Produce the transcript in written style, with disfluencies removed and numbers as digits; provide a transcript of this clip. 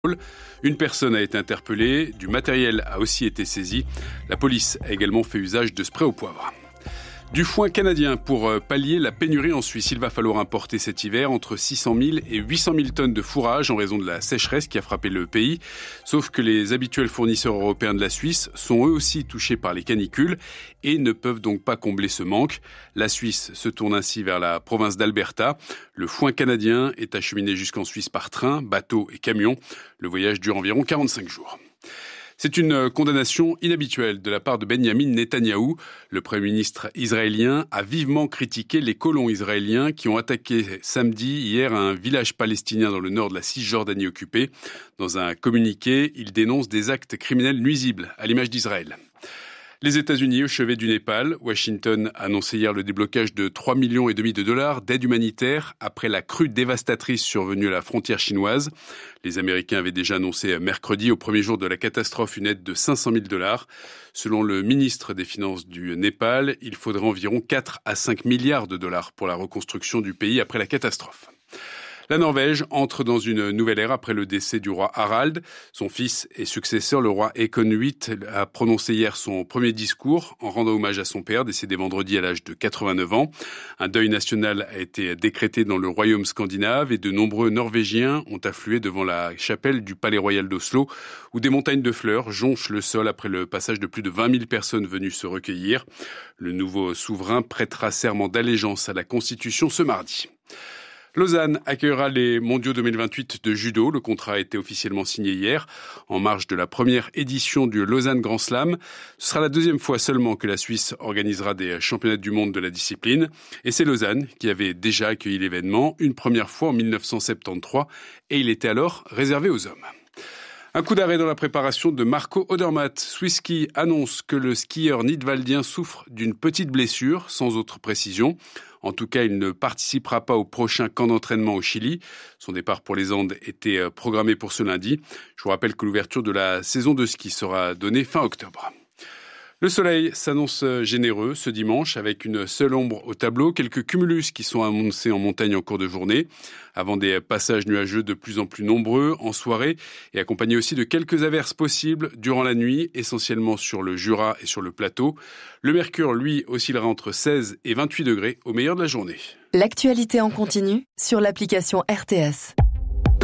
Une personne a été interpellée, du matériel a aussi été saisi. La police a également fait usage de spray au poivre. Du foin canadien pour pallier la pénurie en Suisse. Il va falloir importer cet hiver entre 600 000 et 800 000 tonnes de fourrage en raison de la sécheresse qui a frappé le pays. Sauf que les habituels fournisseurs européens de la Suisse sont eux aussi touchés par les canicules et ne peuvent donc pas combler ce manque. La Suisse se tourne ainsi vers la province d'Alberta. Le foin canadien est acheminé jusqu'en Suisse par train, bateau et camion. Le voyage dure environ 45 jours. C'est une condamnation inhabituelle de la part de Benjamin Netanyahou. Le Premier ministre israélien a vivement critiqué les colons israéliens qui ont attaqué samedi hier un village palestinien dans le nord de la Cisjordanie occupée. Dans un communiqué, il dénonce des actes criminels nuisibles à l'image d'Israël. Les États-Unis au chevet du Népal. Washington a annoncé hier le déblocage de 3,5 millions de dollars d'aide humanitaire après la crue dévastatrice survenue à la frontière chinoise. Les Américains avaient déjà annoncé mercredi, au premier jour de la catastrophe, une aide de 500 000 dollars. Selon le ministre des Finances du Népal, il faudrait environ 4 à 5 milliards de dollars pour la reconstruction du pays après la catastrophe. La Norvège entre dans une nouvelle ère après le décès du roi Harald. Son fils et successeur, le roi Haakon VIII, a prononcé hier son premier discours en rendant hommage à son père, décédé vendredi à l'âge de 89 ans. Un deuil national a été décrété dans le royaume scandinave et de nombreux Norvégiens ont afflué devant la chapelle du Palais Royal d'Oslo, où des montagnes de fleurs jonchent le sol après le passage de plus de 20 000 personnes venues se recueillir. Le nouveau souverain prêtera serment d'allégeance à la Constitution ce mardi. Lausanne accueillera les mondiaux 2028 de judo. Le contrat a été officiellement signé hier, en marge de la première édition du Lausanne Grand Slam. Ce sera la deuxième fois seulement que la Suisse organisera des championnats du monde de la discipline. Et c'est Lausanne qui avait déjà accueilli l'événement, une première fois en 1973, et il était alors réservé aux hommes. Un coup d'arrêt dans la préparation de Marco Odermatt. Swisski annonce que le skieur nidwaldien souffre d'une petite blessure, sans autre précision. En tout cas, il ne participera pas au prochain camp d'entraînement au Chili. Son départ pour les Andes était programmé pour ce lundi. Je vous rappelle que l'ouverture de la saison de ski sera donnée fin octobre. Le soleil s'annonce généreux ce dimanche avec une seule ombre au tableau, quelques cumulus qui sont annoncés en montagne en cours de journée, avant des passages nuageux de plus en plus nombreux en soirée et accompagnés aussi de quelques averses possibles durant la nuit, essentiellement sur le Jura et sur le plateau. Le mercure, lui, oscillera entre 16 et 28 degrés au meilleur de la journée. L'actualité en continu sur l'application RTS.